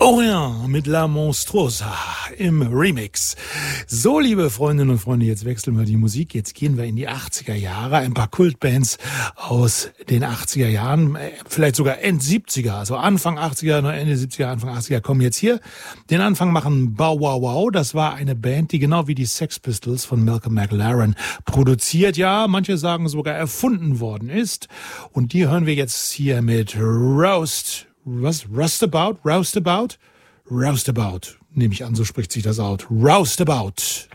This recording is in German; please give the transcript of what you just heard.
Orient mit La Monstruosa im Remix. So, liebe Freundinnen und Freunde, jetzt wechseln wir die Musik. Jetzt gehen wir in die 80er Jahre. Ein paar Kultbands aus den 80er Jahren, vielleicht sogar End 70er, also Anfang 80er, Ende 70er, Anfang 80er kommen jetzt hier. Den Anfang machen Bow Wow Wow. Das war eine Band, die genau wie die Sex Pistols von Malcolm McLaren produziert, ja, manche sagen sogar erfunden worden ist. Und die hören wir jetzt hier mit Roustabout? Nehme ich an, so spricht sich das aus. Roustabout.